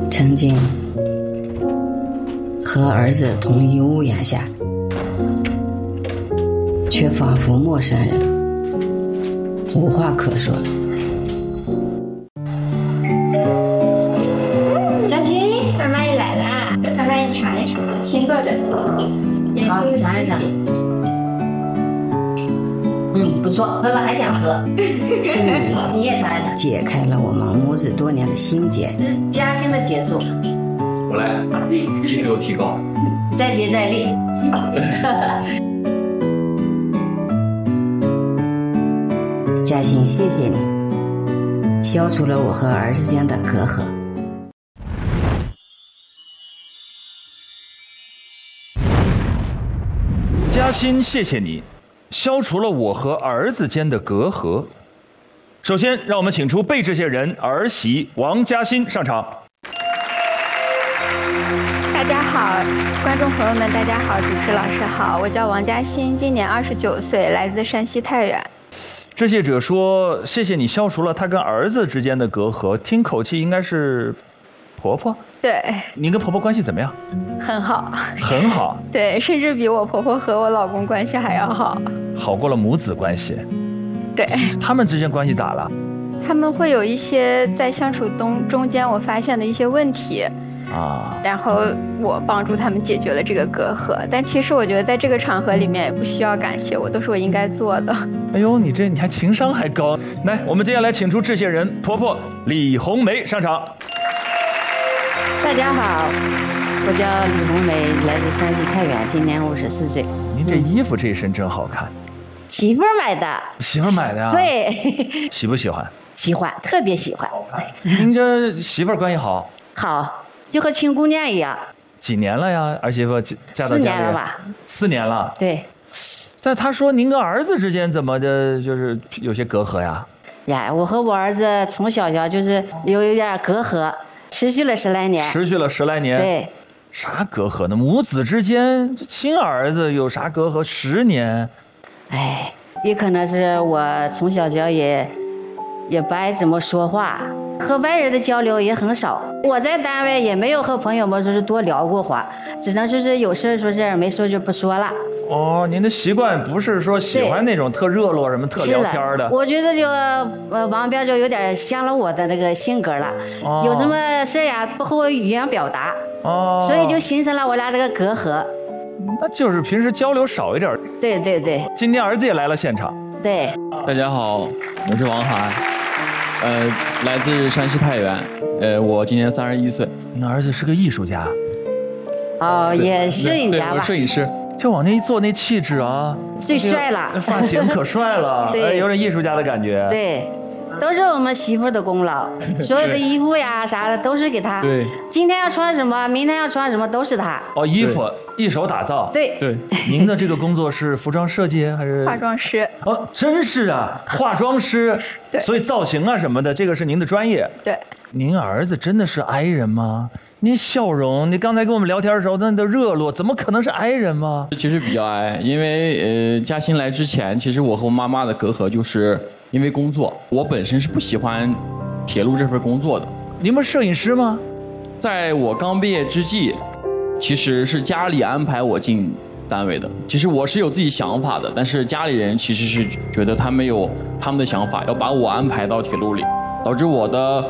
曾经和儿子同一屋檐下，却仿佛陌生人，无话可说。 嘉欣，妈妈也来啦，妈妈也尝一尝，先坐着。 好，尝一尝。不错，喝了还想喝。是你也尝一尝。 解开了我们母子多年的心结。 这是嘉欣的杰作。 我来，技术有提高。 再接再厉。 嘉欣，谢谢你，消除了我和儿子间的隔阂。 嘉欣，谢谢你，消除了我和儿子间的隔阂。首先，让我们请出被致谢人儿媳王嘉欣上场。 大家好，观众朋友们，大家好，主持老师好，我叫王嘉欣，今年29岁，来自山西太原。 致谢者说：“谢谢你消除了他跟儿子之间的隔阂。”听口气应该是婆婆。 对， 您跟婆婆关系怎么样？ 很好， 很好。 对，甚至比我婆婆和我老公关系还要好。 好过了母子关系。 对， 他们之间关系咋了？ 他们会有一些在相处中间我发现的一些问题。然后我帮助他们解决了这个隔阂，但其实我觉得在这个场合里面也不需要感谢我，都是我应该做的。 哎呦，你还情商还高。来，我们接下来请出致谢人婆婆李红梅上场。 大家好，我叫李红梅，来自山西太原，今年54岁。 您这衣服这一身真好看。 媳妇儿买的。媳妇儿买的呀？ 对。 喜不喜欢？ 喜欢，特别喜欢。 您这媳妇儿关系好？ 好。就和亲姑娘一样。 几年了呀？儿媳妇嫁到家里？4 年了吧 ？4年了。 对。 但他说您跟儿子之间怎么的，就是有些隔阂呀？ 呀，我和我儿子从小就是有点隔阂，持续了10来年。 持续了10来年。 对。 啥隔阂呢？母子之间，亲儿子有啥隔阂？10年。 哎，也可能是我从小也不爱怎么说话。和外人的交流也很少，我在单位也没有和朋友们说是多聊过话，只能说是有事说事，没说就不说了。 哦，您的习惯不是说喜欢那种特热络什么特聊天的？ 我觉得就王彪就有点像了我的那个性格了，有什么事呀不和我语言表达，所以就形成了我俩这个隔阂。 那就是平时交流少一点。 对对对。 今天儿子也来了现场。 对。 大家好，我是王涵。来自山西太原，我今年31岁。 您儿子是个艺术家？ 哦，也摄影家吧？ 对，摄影师。 就往那一坐，那气质啊， 最帅了， 发型可帅了， 对， 有点艺术家的感觉。 对，都是我们媳妇的功劳，所有的衣服呀啥的都是给他。 对， 今天要穿什么，明天要穿什么都是他。 哦，衣服一手打造。 对对。 您的这个工作是服装设计还是化妆师？ 哦，真是啊，化妆师。 对。 所以造型啊什么的，这个是您的专业。 对。 您儿子真的是 I 人吗？你笑容，你刚才跟我们聊天的时候那都热络，怎么可能是 I 人吗？ 其实比较 I， 因为嘉欣来之前，其实我和我妈妈的隔阂就是因为工作，我本身是不喜欢铁路这份工作的。 您不是摄影师吗？ 在我刚毕业之际，其实是家里安排我进单位的。其实我是有自己想法的，但是家里人其实是觉得他们有他们的想法，要把我安排到铁路里，导致我的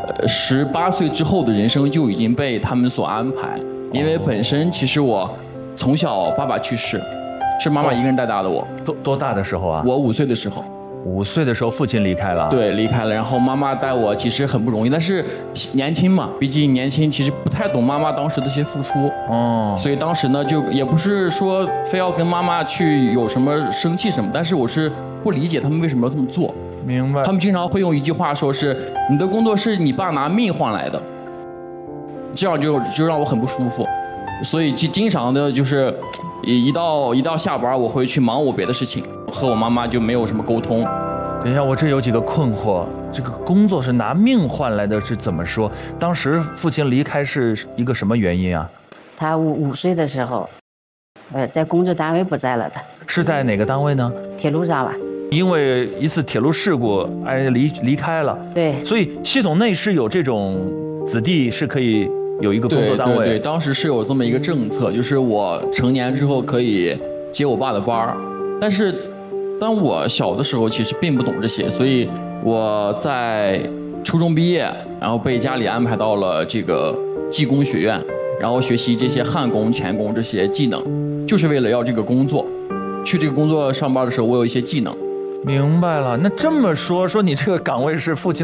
18岁之后的人生就已经被他们所安排。因为本身其实我从小爸爸去世，是妈妈一个人带大的我。 多大的时候啊？ 我5岁的时候。 5岁的时候父亲离开了。 对，离开了。然后妈妈带我其实很不容易，但是年轻嘛，毕竟年轻，其实不太懂妈妈当时的一些付出。所以当时呢，就也不是说非要跟妈妈去有什么生气什么，但是我是不理解他们为什么要这么做。 明白。 他们经常会用一句话说是你的工作是你爸拿命换来的，这样就让我很不舒服。所以经常的就是一到下班我会去忙我别的事情，和我妈妈就没有什么沟通。 等一下，我这有几个困惑，这个工作是拿命换来的是怎么说？当时父亲离开是一个什么原因啊？ 他5岁的时候，在工作单位不在了，他是在哪个单位呢？ 铁路上吧。 因为一次铁路事故，离开了。 对。 所以系统内是有这种子弟是可以有一个工作单位。 对，当时是有这么一个政策，就是我成年之后可以接我爸的班儿。但是当我小的时候，其实并不懂这些，所以我在初中毕业，然后被家里安排到了这个技工学院，然后学习这些焊工、钳工这些技能，就是为了要这个工作。去这个工作上班的时候，我有一些技能。 明白了，那这么说你这个岗位是父亲